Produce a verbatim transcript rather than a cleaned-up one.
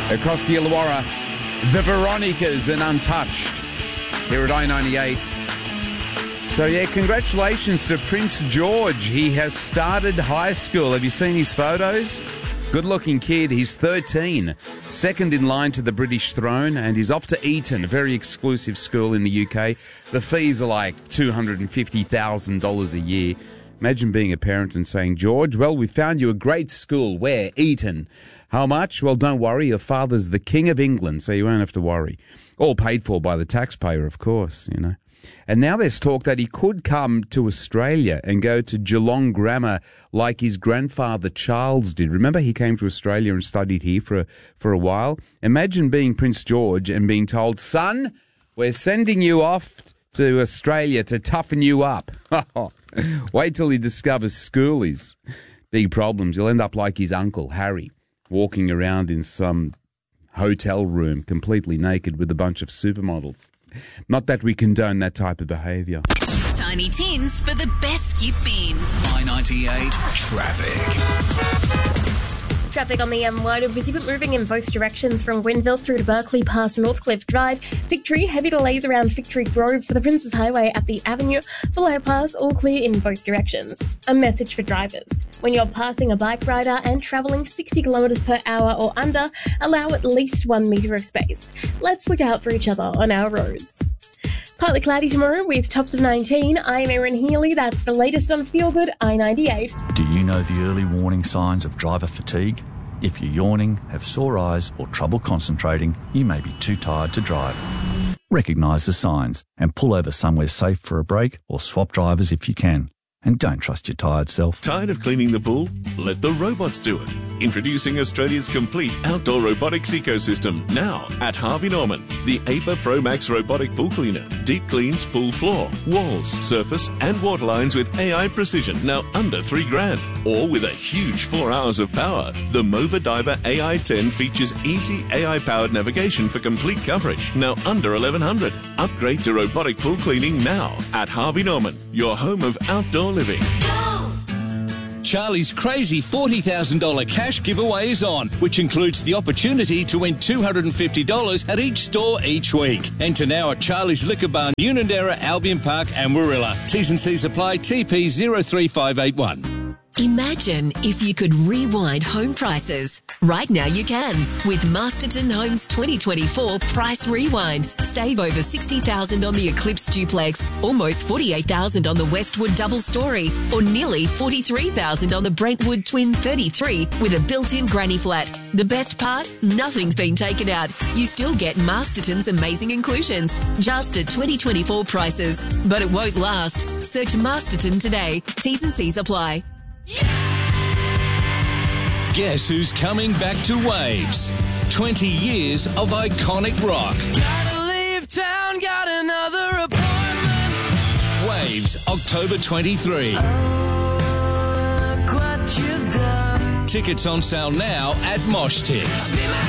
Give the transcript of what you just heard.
Across the Illawarra, the Veronicas and Untouched here at I ninety-eight. So, yeah, congratulations to Prince George. He has started high school. Have you seen his photos? Good-looking kid. He's thirteen, second in line to the British throne, and he's off to Eton, a very exclusive school in the U K. The fees are like two hundred fifty thousand dollars a year. Imagine being a parent and saying, George, well, we found you a great school. Where? Eton. How much? Well, don't worry. Your father's the King of England, so you won't have to worry. All paid for by the taxpayer, of course, you know. And now there's talk that he could come to Australia and go to Geelong Grammar like his grandfather Charles did. Remember, he came to Australia and studied here for a, for a while? Imagine being Prince George and being told, son, we're sending you off to Australia to toughen you up. Wait till he discovers schoolies. Big problems. He'll end up like his uncle, Harry, walking around in some hotel room completely naked with a bunch of supermodels. Not that we condone that type of behaviour. Tiny Tins for the best skip beans. I ninety-eight Traffic. Traffic on the M one, busy but moving in both directions from Gwenville through to Berkeley past Northcliffe Drive. Victory, heavy delays around Victory Grove for the Princes Highway at the Avenue. Full Pass, all clear in both directions. A message for drivers. When you're passing a bike rider and travelling sixty kilometres per hour or under, allow at least one metre of space. Let's look out for each other on our roads. Partly cloudy tomorrow with tops of nineteen. I'm Erin Healy. That's the latest on Feel Good I ninety-eight. Do you know the early warning signs of driver fatigue? If you're yawning, have sore eyes or trouble concentrating, you may be too tired to drive. Recognise the signs and pull over somewhere safe for a break or swap drivers if you can. And don't trust your tired self. Tired of cleaning the pool? Let the robots do it. Introducing Australia's complete outdoor robotics ecosystem now at Harvey Norman. The A P A Pro Max robotic pool cleaner. Deep cleans pool floor, walls, surface and water lines with A I precision. Now under three grand. Or with a huge four hours of power. The Mova Diver A I ten features easy A I-powered navigation for complete coverage. Now under eleven hundred. Upgrade to robotic pool cleaning now at Harvey Norman. Your home of outdoor living. Charlie's crazy forty thousand dollars cash giveaway is on, which includes the opportunity to win two hundred fifty dollars at each store each week. Enter now at Charlie's Liquor Barn, Unanderra, Albion Park and Warilla. T's and C's apply. T P zero three five eight one. Imagine if you could rewind home prices. Right now you can with Masterton Homes twenty twenty-four Price Rewind. Save over sixty thousand dollars on the Eclipse Duplex, almost forty-eight thousand dollars on the Westwood Double Story, or nearly forty-three thousand dollars on the Brentwood Twin thirty-three with a built-in granny flat. The best part? Nothing's been taken out. You still get Masterton's amazing inclusions, just at twenty twenty-four prices. But it won't last. Search Masterton today. T's and C's apply. Guess who's coming back to Waves? twenty years of iconic rock. Gotta leave town, got another appointment. Waves, October twenty-third. Oh, look what you've done. Tickets on sale now at Mosh Tix.